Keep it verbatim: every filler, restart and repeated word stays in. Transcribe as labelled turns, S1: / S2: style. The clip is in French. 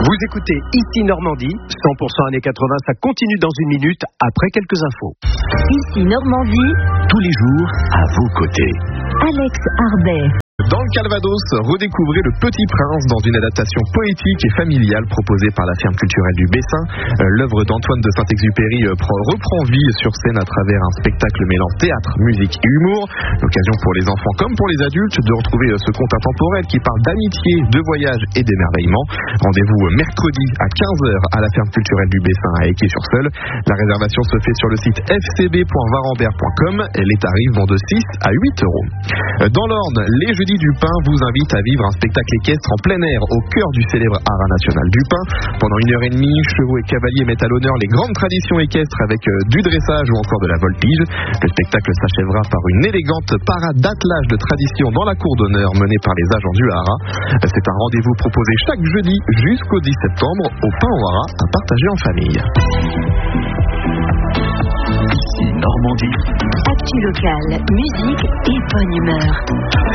S1: Vous écoutez Ici Normandie, cent pour cent années quatre-vingts, ça continue dans une minute après quelques infos.
S2: Ici Normandie,
S3: tous les jours à vos côtés.
S2: Alex Arbet.
S4: Dans le Calvados, redécouvrez Le Petit Prince dans une adaptation poétique et familiale proposée par la ferme culturelle du Bessin. L'œuvre d'Antoine de Saint-Exupéry reprend vie sur scène à travers un spectacle mêlant théâtre, musique et humour. L'occasion pour les enfants comme pour les adultes de retrouver ce conte intemporel qui parle d'amitié, de voyage et d'émerveillement. Rendez-vous mercredi à quinze heures à la ferme culturelle du Bessin à Équay-sur-Seul. La réservation se fait sur le site f c b point varambert point com et les tarifs vont de six à huit euros. Dans l'Orne, les jeudis du Pin vous invite à vivre un spectacle équestre en plein air au cœur du célèbre haras national du Pin. Pendant une heure et demie, chevaux et cavaliers mettent à l'honneur les grandes traditions équestres avec du dressage ou encore de la voltige. Le spectacle s'achèvera par une élégante parade d'attelage de tradition dans la cour d'honneur menée par les agents du haras. C'est un rendez-vous proposé chaque jeudi jusqu'au dix septembre au Pin au haras à partager en famille.
S3: Ici Normandie.
S2: Actu locale, musique et bonne humeur.